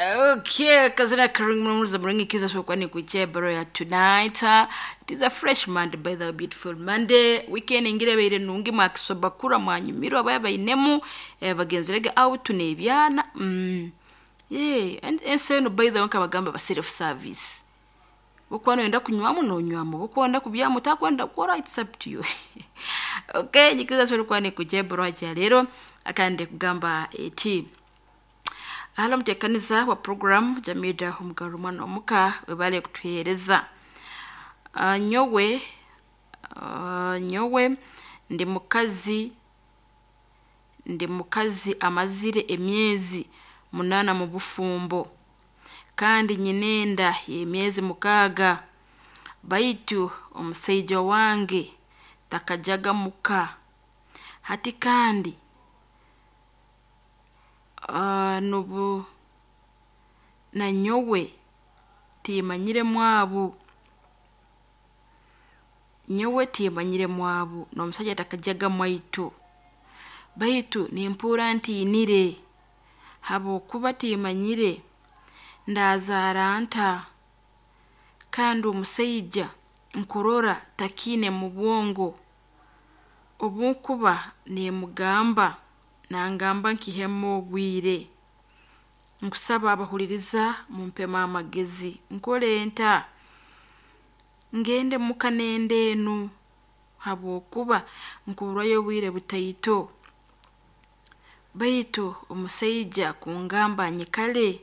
Okay, kazana karinga bringing kids for kwani kuchebro tonight. It is a fresh Monday, by the beautiful Monday. Weekend ingire beire nungi makisoba kura mwanyumiro abaya inemu bagenzerege out nebyana. Yeah, and so no by the one kabagamba ba self service. Bukwano enda kunywamo no nywamo, bukwanda kubyamu takwanda kora, it's up to you. Okay, nyikiza so kwani kuchebro lero akande kugamba eti Halo mtekaniza wa program Jamida Humgarumano omuka webale kutuhereza. Nyowe ndi mukazi amazire emyezi 8 mu bufumbo. Kandi nyinenda emyezi 6. Baitu omusaijo wange takajaga muka. Hati kandi nubu na nyowe timanyire mwabu no musajja takajaga mwaitu baitu nimpura ntinire habo kuba timanyire ndazaranta kandi omusajja nkorora takine mu bwongo obunkuba nemugamba nangamba nkihemo bwire nkusaba abahuliriza mumpema amagezi nkolenta ngende mukanende enu habo kuba nkurwayo bwire butaito baito omusajja kungamba nyikale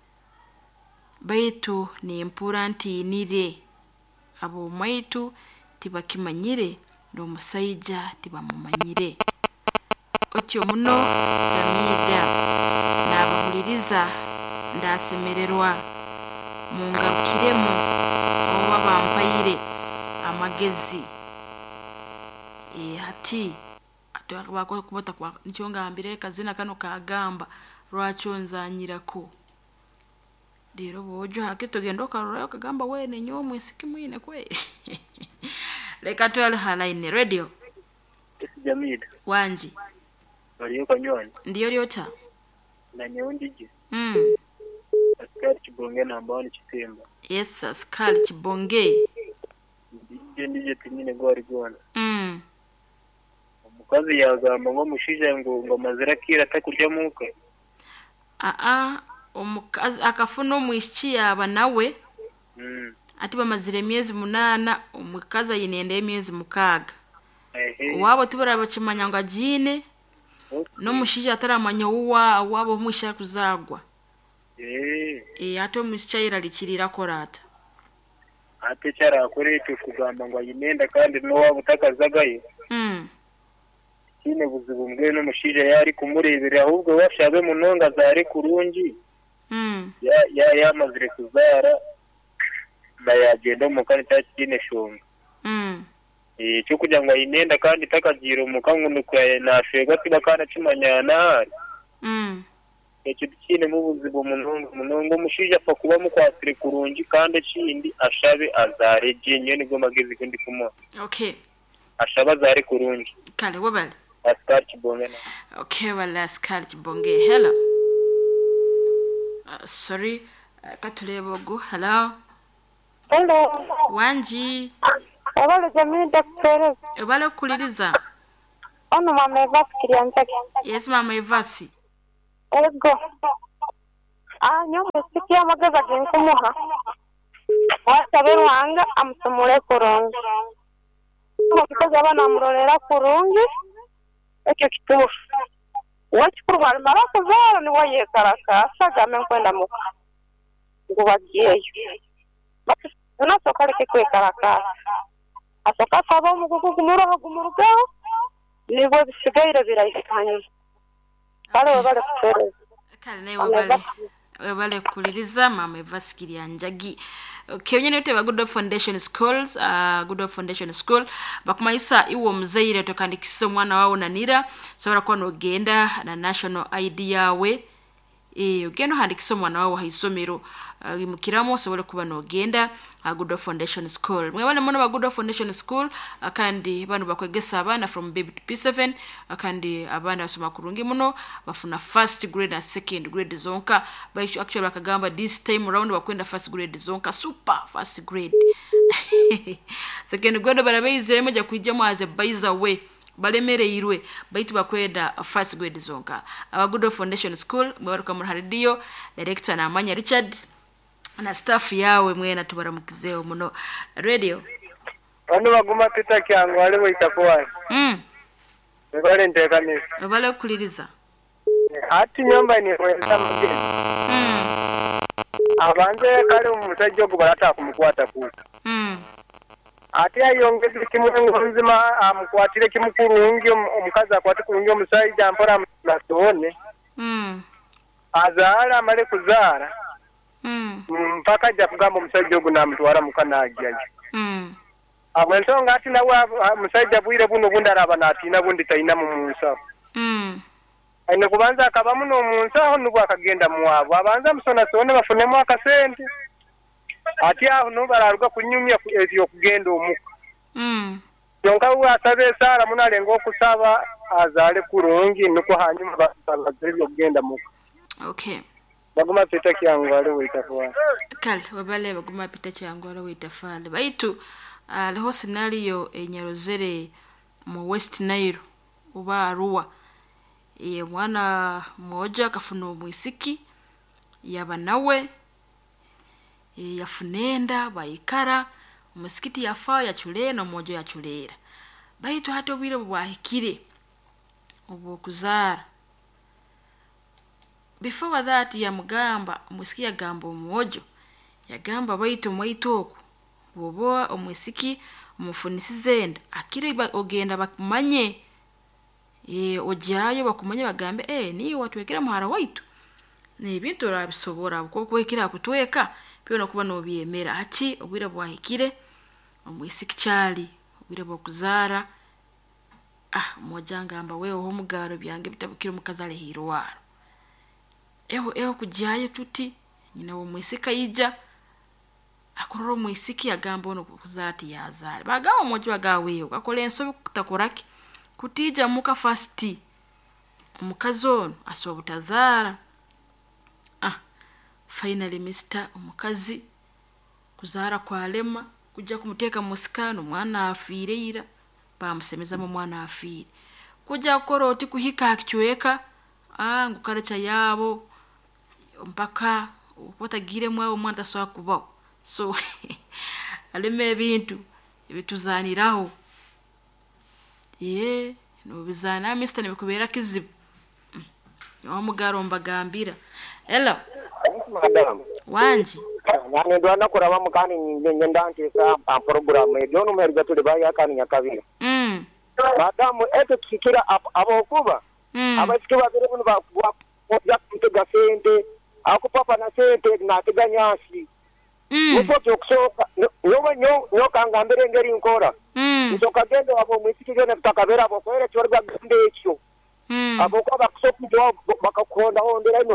baito nempura ntinire abo mwaitu tibakimanyire ndo omusajja tibamumanyire Otyo muno Jamida nabahuliriza ndasemererwa mungarukiremu oba bampayire amagezi hati atwakabako kubota kwa nicho ngambire kazina kano kagamba lwacho nzanyirako lero bojo hakitogendo karora kagamba wene nyomwe sikimwine kwe leka twale halaine radio Jamida wanji Ndiyo kanyoni. Ndiyo liota. Na nyondije. Askari Chibonge na ambao ni Chitemba. Yes, askari Chibonge. Ndije tinyine gwari gwana. Mukazi yagamba ngo mushije ngo mazira kira takurya muka. Omukazi akafuna omwishi yaba nawe. Ati bamazire emyezi 8 omukazi yinende emyezi 6. Wabo tibara bakimanya ngo ajine. No mushija ataramanya wabo musha kuzagwa. Ato mushaira likirira korata. Ate cyara akorete kugamba ngo ayinenda kandi no wabo utakazagaye. Kine buzibumbwe no mushija yari kumurebera ahubwo washabe munonga zari kurungi. Ya mazire kuzara bayagenda mu kane cyakine shonga. Cyo kugira ngo ayinenda kandi takagira umukangu nukaye nashega tibakana kimanyana ecyo kine mu buzibo munongo mushija fa kuba mukwasire kurungi kandi kindi ashabe azareje nyene go magezi kandi kumwa ashaba zari kurungi kale wabale askari Chibonge wala askari Chibonge hello sorry katulebogo hello wanji Ebale Jamida Perez. Ebale kuliriza. Ono mama Evasi kirianzaki. Yes mama Evasi. Ego. Nyomwe sikia magaza genkumuha. Wasaberu anga amusumule kurungi. Mukikoze abana amurorera kurungi. Ekyo kitufu. Wachikurwa marako zaro ni waye karaka sagame nkwenda muka. Ngo bagiyeyo. Unasoka leke kwe karaka. Asoka saba umugugu gumuruga nibo bisigaire birayikanye bale kutereza kale nayo wabale kuliriza mama Evaskiri anjagi Kenya yote ba Good Foundation Schools Good Foundation School bakumaisa iwo mzaire tokandikisa mwana wao nanira sabara kwa nogenda na national ID yawe ugenda handikisa omwana wawe haisomero imukiramo sobole kuba nogenda Good Foundation School mwebale muno ba Good Foundation School kandi bano bakwegesa abana from baby to P7 kandi abana basoma kurungi muno bafuna first grade and second grade zonka actually bakagamba this time around bakwenda first grade zonka super first grade second grade barabeyizere moja kwijamo as a by the way balemereirwe baitu bakwenda first grade zonka aba Good Foundation School mwaruka mu radio director na Amanya Richard na staff yawe mwena tubaramukizeo muno radio bano baguma Kyango wale itakuwa ngale ntekanisa bale kuliriza ati nyamba ni kwenda mugeni abanze kale umusajja okubalata kumukwata ku ati ayongeze kimungu nzima amkwatire kimukurungi omukazi akwate kurungi omusajja mpora nasone azala amale kuzara mpaka ajja kugamba omusajja ogu namutwala mukanaajayo abwensonga ati nawe omusajja bwire buno bundaraba natina bundi talina mu munsawo aine kubanza akabamu n'omunsawo nubwo akagenda muwabo abanza musonasone bafunemu akasente ati aho no bararuga kunyumya ebyo kugenda omuka yonka uwasabe sara munalengo kusaba azale kurungi nuko hanyuma basabye kugenda muka okay baguma pita Kyango wale witafala kale babale baguma pita Kyango wale witafala baitu leho scenario enyarozere mu West Nile uba Arua mwana mmoja kafuna omwisiki yaba nawe yafunenda bayikara umusikiti yafa yachule no mojo yachulera baitu hata bwire bwahikire ubu kuzara before that ya mugamba umusiki yagamba omuojo yagamba baitu mwaitoko bobo omusiki umufunisizenda akire ogenda bakumanye ojayo bakumanye bagambe ni watwekera muhara waitu nebintu rabisobora kuko kwekira kutweka pyo kuba no biyemera ati obwire bwahikire omwisiki cyali obwire bwokuzara mojanga amba wewe ho mugaro byange bitabukira mukazale hirwaro eho kujayo tuti nyina wo mwisika yija akororo mwisiki yagamba ono kuzara ati yazare bagamo mojo bagaweyo gakole ensobi kutakoraki kutija muka fasti omukazono asobutazara finally Mr. omukazi kuzara kwa lema kujja kumuteka musikano mwana afire ira bamusemeza mu mwana afire kujja koroti kuhika akichweka ngukaracha yabo mpaka upotagire mwawo mwanda so kuba so aleme ebintu ebituzaniraho no bizana Mr. nebikubera kizibu omugaro mbagambira hello madam wanji nani ndwana kuraba mukani ngenda nteka pa program ejo no merga tuli baya kani nyakabira madam eto kikira abo kuba abasikiba bere bunu ba kutega sente akupapa na sente na teganyasi upo tuksoka no kangambere ngeri nkora ntoka gendo abo mwisiki gene tutakabera abo kwere chorga gende ekyo abo kwa bakusoku jo bakakonda ondera ino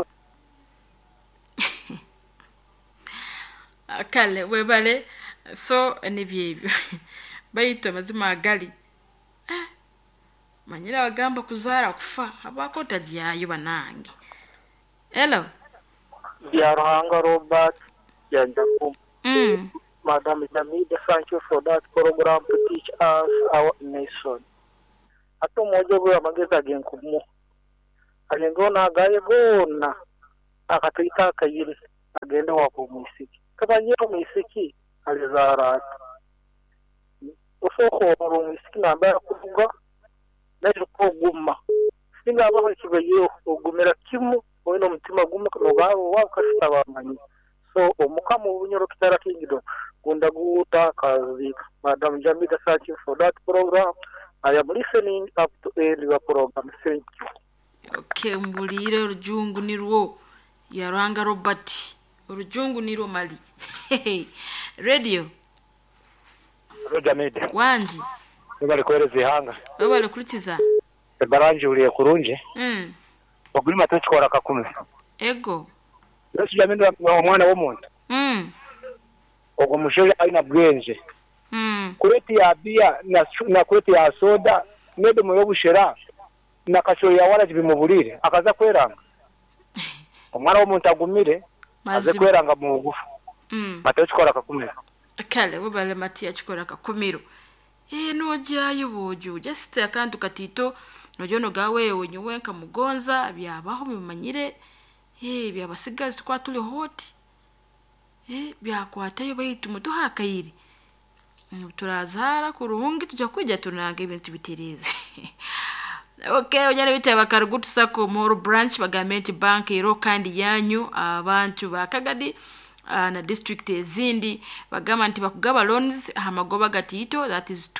kale webale so nibyebyo bayito mazima gali manyira bagamba kuzara kufa abakota jyayo banange hello Yaranga Robert Yanjaku Madam Jamida, thank you for that program to teach us our nation. Ato moja bwa mageza genkumu alengona agaye gona akatita kayire agenda wako mwisiki kabanye mwisiki alizara ofoko mwisiki namba kuvuga naje kuguma singa abaho kibayo ogumera kimu oino mutima guma kanobawo wakashita bamanyi so omukamu ubunyoro kitara kingido gunda guta kazika. Madam Jamida, thank you for that program. I am listening up to your program. Thank you. Okay, mbulire urujungu nirwo Yaranga Robert urujungu nirwo mali radio Jamida wanji bali kwereza ihanga bali kurikiza baranje uriye kurunje oguri matachikora kakumwe ego yesu yamendera omwana w'omuntu ogwo mushaija alina bwenje kureti ya bia na kureti ya soda nedomo y'obushera na kashoro ya wala bimubulire akaza kweranga omwana w'omuntu agumire aze kweranga mu bugufu Mateo chikora kakumiro kale bubale Mateo chikora kakumiro nojayo bojo just akantu katito nojono gawe onywenka mugonza byabaho bimanyire byabasigazi twatule hoti byakwatayo bayitu muduha kayiri turazara kurungi tujya kujya tunanga ibintu bitereze okay onyane bitaba Karugutu Sacco Moro branch Bagamenti bank ero kandi yanyu abantu bakagadi na district ezindi bagamba nti bakugaba loans amagoba gatito that is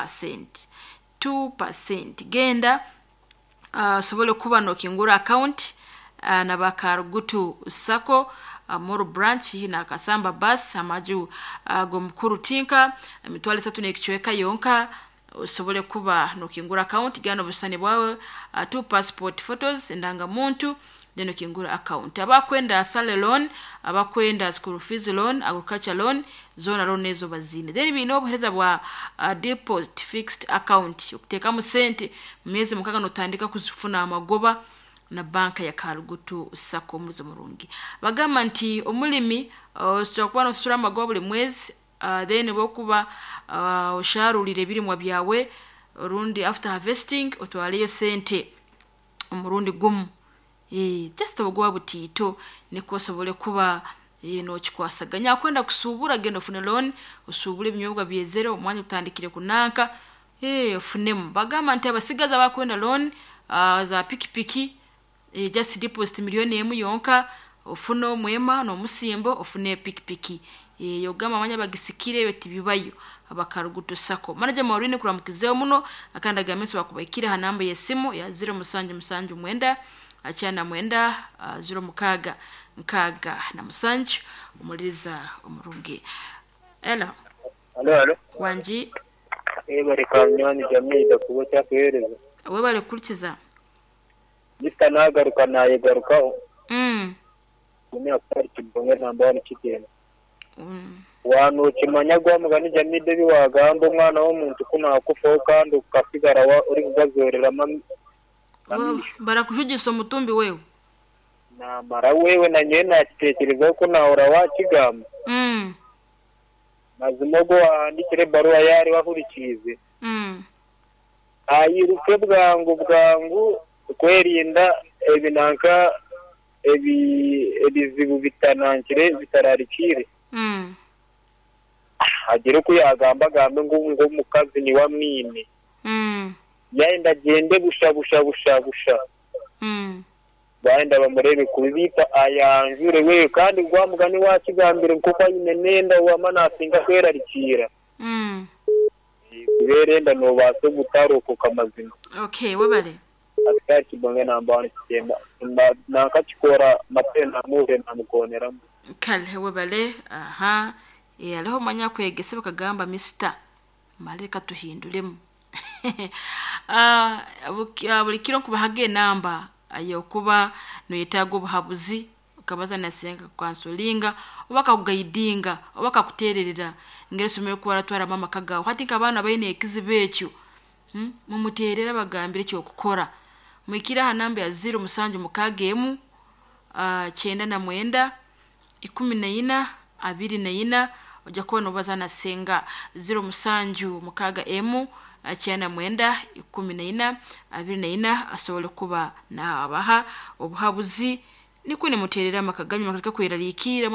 2% genda sobole kuba no kingura account na Bakarugutu Sacco Moro branch na Kasamba bus amaju go mukuru tinka mitwale 3 nekichweka yonka sobole kuba no kingura account gano busane bwawe 2 passport photos ndanga muntu deno kingura account abakwenda sale loan abakwenda school fees loan agriculture loan zona loan ezo bazine then bino obuhereza bwa deposit fixed account ukuteka mu sente myezi mukaga notandika kuzifuna amagoba na banka ya Karugutu Sacco muzo murungi bagamba nti omulimi sokwa no sura amagoba buli mwezi then bokuba osharulire birimwa byawe rundi after harvesting otwaliyo sente umurundi gumu just obugwa butito niko sobole kuba no chikwasaganya kwenda kusubura gendo fune loan usubule binyobwa byezero omwanya utandikire kunanka ofunemu bagamba nti abasigaza bakwenda loan za pikipiki just deposit milioni emu yonka ofuno mwema no musimbo ofune pikipiki yogama manya bagisikire beti bibayo Abakarugutu Sacco manager Maureen kuramukizeo muno akanda gamenso bakubakira hanamba yesimu ya 0 mwenda achana mwenda 0 mukaga na musanju umuliriza omurungi hello wanji bari kamyani jamii da kubo cyakereza we bari kurikiza nagaruka nayegarukaho ni akari kibonge nambani kigenda wanu kimanya gwa mugani jamii de biwagamba umwana w'omuntu kuna kufa kandi ukasigara uri kugazorera barakujugisa umutumbi wewe na mara wewe na nyene natekereza ko nahora wakigamba mazimogo andikire baruwa yari wahurikize ayiruke bwangu kwerinda ebinanka ebizibu bitanankire bitararikire agire kuyagamba gambe ngo mukazi ni wamwine yaenda gende busha baenda bamurebe kubita ayanjure we kandi gwa mugani wakigambire kuko nyine nenda wamana asinga kwerarikira berenda no baso gutaruko kamazina okay webale akari kibonge nambani kigenda nakachikora matena mure namukonera kale webale aha aleho manya kwegese bakagamba Mr Maleka tuhindulemu bulikiro kubahage namba ayo kuba no yetago buhabuzi ukabaza nasenga kwansolinga obaka kugayidinga obaka kutererera ngere someye ko baratwara mama kagaho hatinka abana bayine ekizibekyo mumuterera bagambire cyo gukora mwikira hanamba ya 0 musanju mukagemu 9 14 24 ujya kubona ubaza nasenga 0 musanju mukaga emu achana mwenda 14 24 asobole kuba na abaha obuhabuzi nikune muterera makaganya makaka kwerarikira